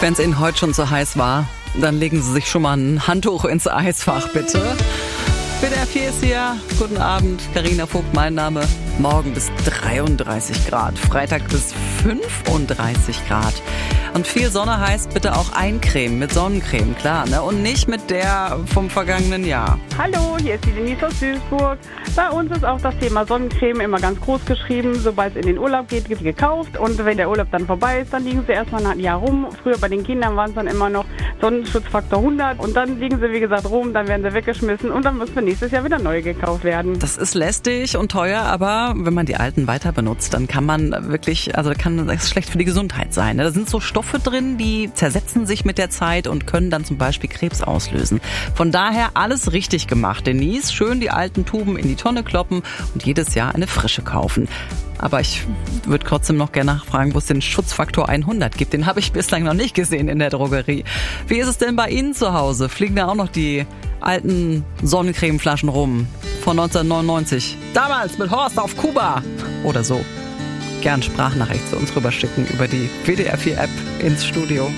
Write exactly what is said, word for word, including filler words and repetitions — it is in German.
Wenn es Ihnen heute schon zu heiß war, dann legen Sie sich schon mal ein Handtuch ins Eisfach, bitte. W D R vier ist hier. Guten Abend, Carina Vogt, mein Name. Morgen bis dreiunddreißig Grad, Freitag bis fünfunddreißig Grad. Und viel Sonne heißt bitte auch eincremen mit Sonnencreme, klar, ne? Und nicht mit der vom vergangenen Jahr. Hallo, hier ist die Denise aus Duisburg. Bei uns ist auch das Thema Sonnencreme immer ganz groß geschrieben. Sobald es in den Urlaub geht, wird sie gekauft. Und wenn der Urlaub dann vorbei ist, dann liegen sie erstmal ein Jahr rum. Früher bei den Kindern waren es dann immer noch Sonnenschutzfaktor hundert. Und dann liegen sie, wie gesagt, rum, dann werden sie weggeschmissen. Und dann muss für nächstes Jahr wieder neu gekauft werden. Das ist lästig und teuer, aber wenn man die alten weiter benutzt, dann kann man wirklich, also kann das schlecht für die Gesundheit sein. Da sind so Stoffe drin, die zersetzen sich mit der Zeit und können dann zum Beispiel Krebs auslösen. Von daher alles richtig gemacht, Denise. Schön die alten Tuben in die Tonne kloppen und jedes Jahr eine frische kaufen. Aber ich würde trotzdem noch gerne nachfragen, wo es den Schutzfaktor hundert gibt. Den habe ich bislang noch nicht gesehen in der Drogerie. Wie ist es denn bei Ihnen zu Hause? Fliegen da auch noch die alten Sonnencremeflaschen rum von neunzehnhundertneunundneunzig? Damals mit Horst auf Kuba oder so. Gern Sprachnachricht zu uns rüberschicken über die W D R vier App ins Studio.